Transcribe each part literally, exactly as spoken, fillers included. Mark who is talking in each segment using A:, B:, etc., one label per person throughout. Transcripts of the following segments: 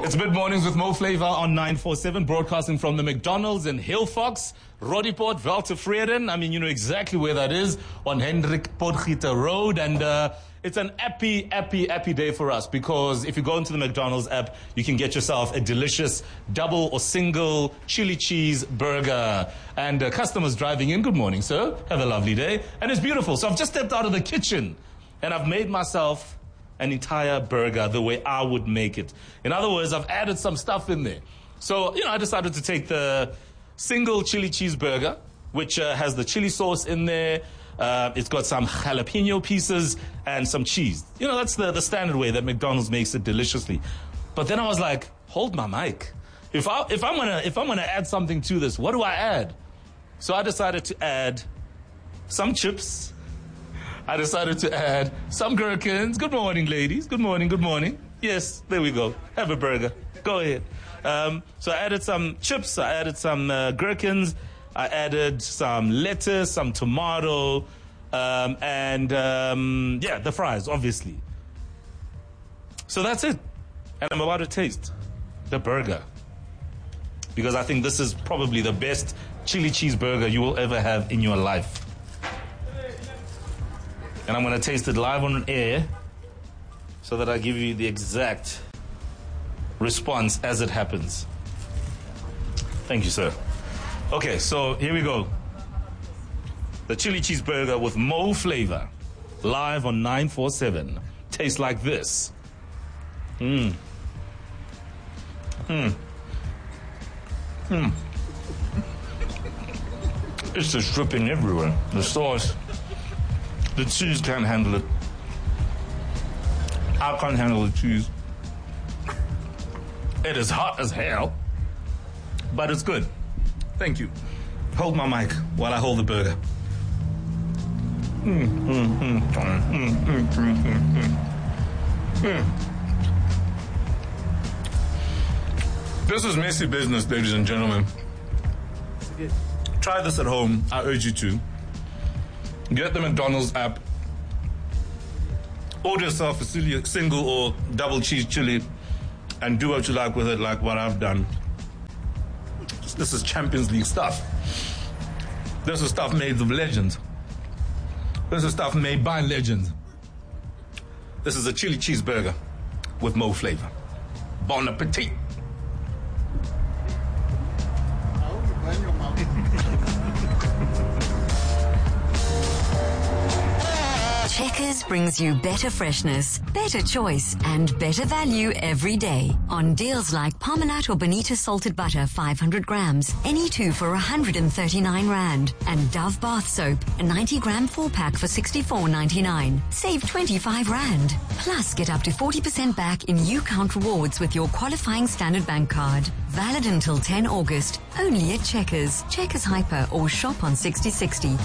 A: It's Mid Mornings with Mo Flava on nine forty-seven, broadcasting from the McDonald's in Hillfox, Rodiport, Veltevreden. I mean, you know exactly where that is, on Hendrik Potgieter Road. And uh, it's an happy, happy, happy day for us, because if you go into the McDonald's app, you can get yourself a delicious double or single chili cheese burger. And uh, customers driving in, good morning, sir. Have a lovely day. And it's beautiful. So I've just stepped out of the kitchen, and I've made myself an entire burger the way I would make it. In other words, I've added some stuff in there. So, you know, I decided to take the single chili cheeseburger, which uh, has the chili sauce in there. Uh, it's got some jalapeno pieces and some cheese. You know, that's the, the standard way that McDonald's makes it deliciously. But then I was like, hold my mic. If, I, if I'm gonna if I'm gonna add something to this, what do I add? So I decided to add some chips. I decided to add some gherkins. Good morning, ladies. Good morning, good morning. Yes, there we go. Have a burger. Go ahead. Um, so I added some chips. I added some uh, gherkins. I added some lettuce, some tomato, um, and, um, yeah, the fries, obviously. So that's it. And I'm about to taste the burger, because I think this is probably the best chili cheeseburger you will ever have in your life. And I'm going to taste it live on air so that I give you the exact response as it happens. Thank you, sir. Okay, so here we go. The chili cheeseburger with Mo Flava, live on nine forty-seven. Tastes like this. Mmm. Mmm. Mmm. It's just dripping everywhere. The sauce. The cheese can't handle it. I can't handle the cheese. It is hot as hell, but it's good. Thank you. Hold my mic while I hold the burger. Mm, mm, mm, mm, mm, mm, mm, mm. Mm. This is messy business, ladies and gentlemen. Try this at home. I urge you to. Get the McDonald's app. Order yourself a single or double cheese chili and do what you like with it, like what I've done. This is Champions League stuff. This is stuff made of legends. This is stuff made by legends. This is a chili cheeseburger with Mo Flava. Bon appetit.
B: Checkers brings you better freshness, better choice, and better value every day. On deals like Parmalat or Bonita salted butter, five hundred grams, any two for one hundred thirty-nine rand. And Dove bath soap, a ninety gram four pack for sixty-four ninety-nine. Save twenty-five rand. Plus, get up to forty percent back in U-Count rewards with your qualifying Standard Bank card. Valid until the tenth of August. Only at Checkers, Checkers Hyper, or shop on sixty sixty.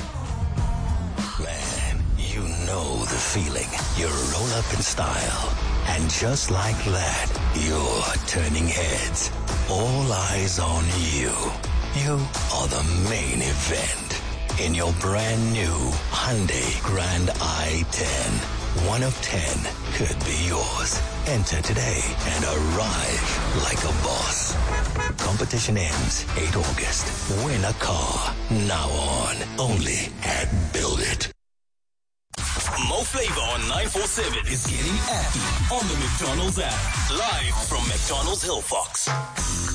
C: You know the feeling. You roll up in style. And just like that, you're turning heads. All eyes on you. You are the main event in your brand new Hyundai Grand i ten. One of ten could be yours. Enter today and arrive like a boss. Competition ends the eighth of August. Win a car. Now on. Only at Build It.
D: Mo Flava on nine forty-seven is getting happy on the McDonald's app. Live from McDonald's Hillfox.